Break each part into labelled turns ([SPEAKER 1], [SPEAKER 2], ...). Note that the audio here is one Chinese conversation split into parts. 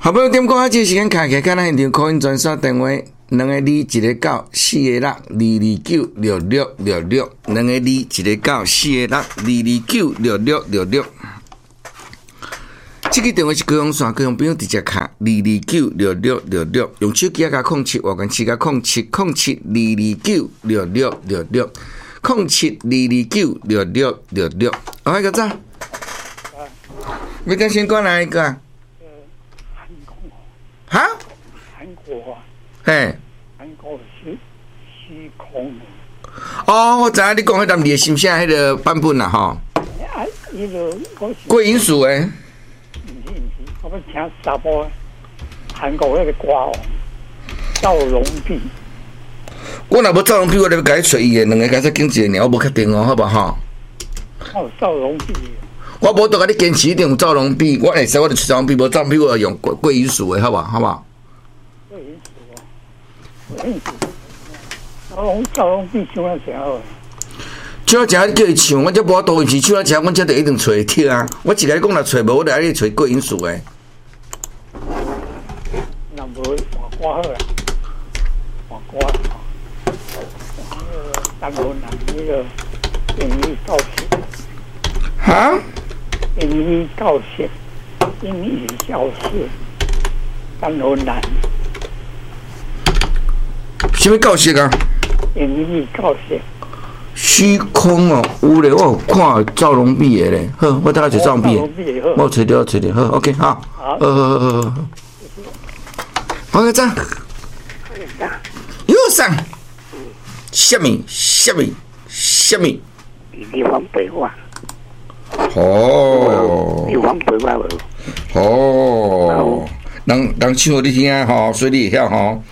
[SPEAKER 1] 好不容易点歌，这时间卡起，看咱现场 call in 专线电话，2个2，1个9，4个6，2296666，2个2，1个9，4个6，2296666。这个电话是高雄线，高雄朋友直接卡2296666，用手机加07，我跟7加07，07，2296666，07，2296666。好，一个赞。你跟先过来一个。哈？
[SPEAKER 2] 韩国啊，
[SPEAKER 1] 嘿，
[SPEAKER 2] 韩国是虚空。
[SPEAKER 1] 哦，我知影你讲迄阵热心声迄个版本啦，吼。
[SPEAKER 2] 啊，迄个我是
[SPEAKER 1] 桂英树诶。
[SPEAKER 2] 毋是，我要听沙波韩国迄个歌王赵荣弼。
[SPEAKER 1] 我若无赵荣弼，我就要甲你找伊诶，两个加再经一个尔，我无确定哦，好不好？
[SPEAKER 2] 哦，赵荣弼。
[SPEAKER 1] 我无得甲你坚持一定有赵荣弼，我会使我就找赵荣弼，无赵荣弼我用桂英树诶，好不好？好不好？
[SPEAKER 2] 桂英树哦，桂英树。赵荣弼唱啊真好。
[SPEAKER 1] 唱啊正，你叫伊唱，我则无多，是唱啊正，我则得一定找伊听啊。我一个你讲若找无，我就爱你找桂英树诶。
[SPEAKER 2] 那无换歌好啦，换歌啦。那个单纯男那个英语教学。
[SPEAKER 1] 哈？
[SPEAKER 2] 英语教学，英语教室，单纯男。
[SPEAKER 1] 什么教室啊？
[SPEAKER 2] 英语教学。
[SPEAKER 1] 虚空哦，有咧，我有看赵荣弼的咧。好，我等下找赵荣弼的。我找到。好 ，OK， 好。好。好个赞。又上。什么？
[SPEAKER 2] 地方白话。
[SPEAKER 1] 哦。
[SPEAKER 2] 地方白话无。
[SPEAKER 1] 哦。人唱互你听吼，所以你会晓吼。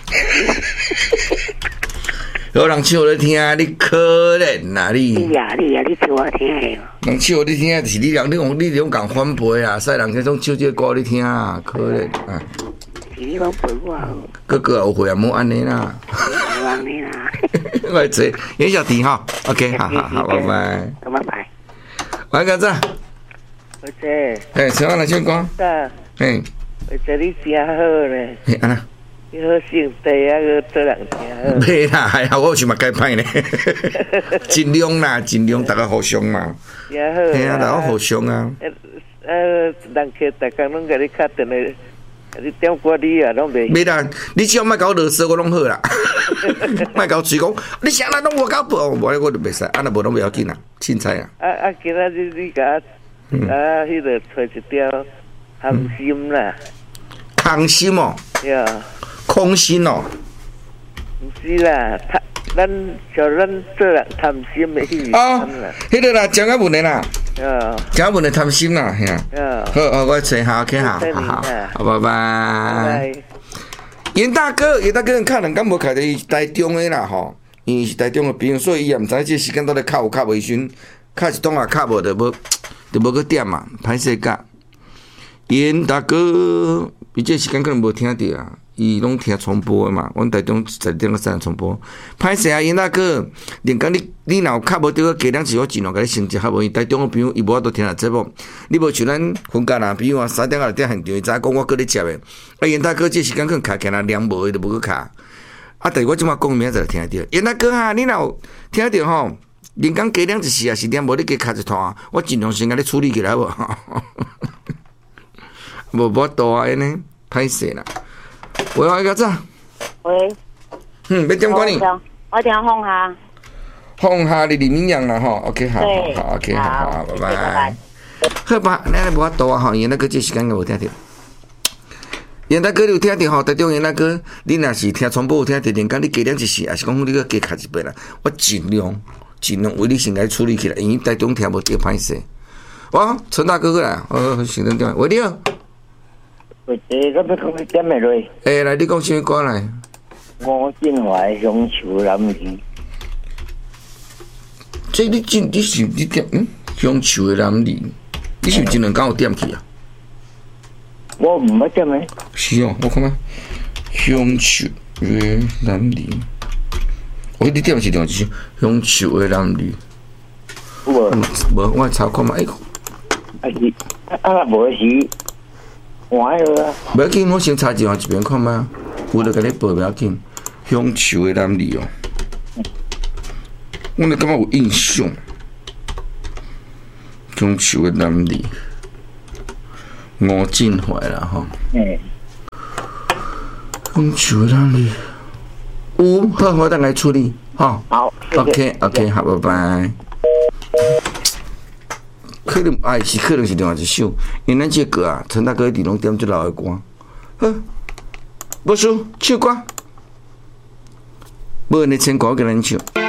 [SPEAKER 1] 有人唱互你听，你可怜啊你！
[SPEAKER 2] 你唱我听的。
[SPEAKER 1] 人唱互你听，就是你用共反背啊，使人迄种唱这个歌你听啊，可怜啊！
[SPEAKER 2] 是你讲背我。
[SPEAKER 1] 哥哥有会啊，莫安尼啦。
[SPEAKER 2] 冇安尼啦。
[SPEAKER 1] 我坐袁小弟哈 ，OK， 好，拜拜。
[SPEAKER 2] 拜拜。
[SPEAKER 1] 我个咋？
[SPEAKER 2] 我这。
[SPEAKER 1] 哎，请我来唱歌。嘿。
[SPEAKER 2] 我这你真好咧。
[SPEAKER 1] 嘿，安那？
[SPEAKER 2] 你好性地啊，个做人听好。
[SPEAKER 1] 袂啦，还好我是嘛该歹呢，尽量啦，大家互相嘛。
[SPEAKER 2] 也好。
[SPEAKER 1] 嘿啊，大家互相啊。
[SPEAKER 2] 人客大家拢甲你敲电话，你点歌你啊，拢袂。
[SPEAKER 1] 袂啦，你只要莫搞啰嗦，我拢好啦。莫搞嘴讲，你啥人拢无搞报，我就袂使，安那无拢袂要紧啦，凊彩啊。
[SPEAKER 2] 今仔日你甲迄个找一条含心啦。
[SPEAKER 1] 空心哦。
[SPEAKER 2] 呀。
[SPEAKER 1] 空心哦，
[SPEAKER 2] 唔是啦，咱做人贪心的迄个啦。
[SPEAKER 1] 迄个啦，讲个问题啦。讲个问题贪心啦，吓。好，我找下 OK 好，拜拜。严大哥，看人敢无开伫台中的啦吼，伊是台中的朋友，所以伊也毋知这时间到底卡有卡袂顺，卡一档啊卡无就无去点嘛，歹势甲。严大哥，伊这时间可能无听到啊。伊拢听重播的嘛，阮台中12点到3点重播。歹势啊，因那个连讲你若有卡无着加2次，我尽量甲你升级，较无伊台中的朋友伊无法度听咱节目。你无像咱分家人，比如话3点到6点现场，伊早讲我搁咧接的。因大哥这时间可能卡起来凉无的，就无去卡。但是我即马讲明仔载就听得到。因大哥啊，你若有听到吼，连讲加2次啊是点无你加卡一趟，我尽量先甲你处理起来无。无法度啊，安尼歹势啦。喂，我个咋？
[SPEAKER 3] 喂。
[SPEAKER 1] 要点歌呢？
[SPEAKER 3] 我点放下。
[SPEAKER 1] 放下你李明阳啦吼 ，OK 好 ，OK 好，拜拜。好吧，咱无法度啊吼，因那个这时间我无听到。因那个你有听到吼？台中因那个你若是听传播有听到，连讲你加2次，还是讲你个加卡一倍啦？我尽量为你先来处理起来，因为台中听无到歹势。哇，陈大哥过来，行动电话，喂你好。
[SPEAKER 2] 我要讲你点的落。
[SPEAKER 1] 来，你讲什么歌来？
[SPEAKER 2] 吴建华的《乡愁男儿》。
[SPEAKER 1] 这你是你点乡愁的男儿，你是真两天有点去啊？
[SPEAKER 2] 我唔捌点的。
[SPEAKER 1] 是哦，我看下乡愁的男儿。你点是两字，乡愁的男儿。无，我查看嘛，
[SPEAKER 2] 无是。 换个啊。
[SPEAKER 1] 不要紧，我先查一下一边看嘛，有就甲你报不要紧。乡愁的男儿哦，我就感觉有印象。乡愁的男儿，吴振怀啦吼。乡愁的男儿，有好，我等来处理，吼。
[SPEAKER 2] 好
[SPEAKER 1] ，OK， 好，拜拜。可能是另外一首，因为咱这歌啊，陈大哥一直拢点最老的歌。好，无输唱歌，无人的唱歌给咱唱。